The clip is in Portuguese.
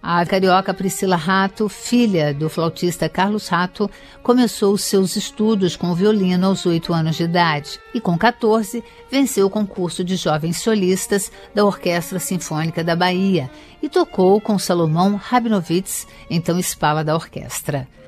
A carioca Priscila Rato, filha do flautista Carlos Rato, começou seus estudos com o violino aos 8 anos de idade e, com 14, venceu o concurso de jovens solistas da Orquestra Sinfônica da Bahia e tocou com Salomão Rabinovitz, então espala da orquestra.